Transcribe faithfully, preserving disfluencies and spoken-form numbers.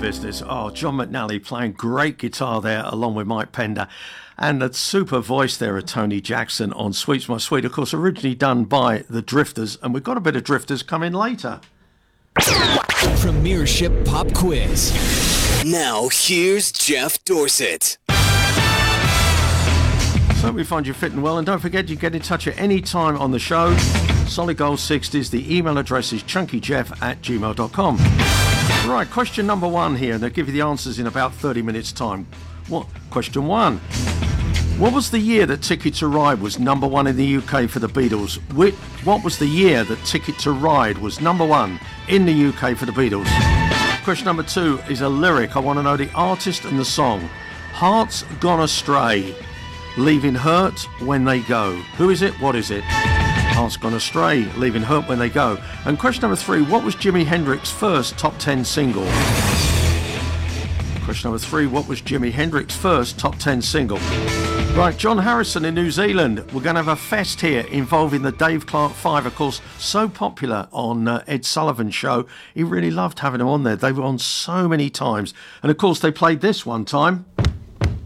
business. Oh, John McNally playing great guitar there along with Mike Pender. And the super voice there of Tony Jackson on Sweet's My Sweet, of course, originally done by the Drifters. And we've got a bit of Drifters coming later. Premiership Pop Quiz. Now, here's Jeff Dorset. So we find you fitting well, and don't forget you can get in touch at any time on the show. Solid Gold sixties, the email address is chunkyjeff at gmail dot com. Right, question number one here, and they'll give you the answers in about thirty minutes time. What? Question one. What was the year that Ticket to Ride was number one in the U K for the Beatles? Which, what was the year that Ticket to Ride was number one in the U K for the Beatles? Question number two is a lyric. I want to know the artist and the song. Heart's Gone Astray, leaving hurt when they go. Who is it? What is it? Heart's Gone Astray, leaving hurt when they go. And question number three, what was Jimi Hendrix's first top ten single? Question number three, what was Jimi Hendrix's first top ten single? Right, John Harrison in New Zealand. We're going to have a fest here involving the Dave Clark Five, of course, so popular on uh, Ed Sullivan's show. He really loved having them on there. They were on so many times. And of course, they played this one time.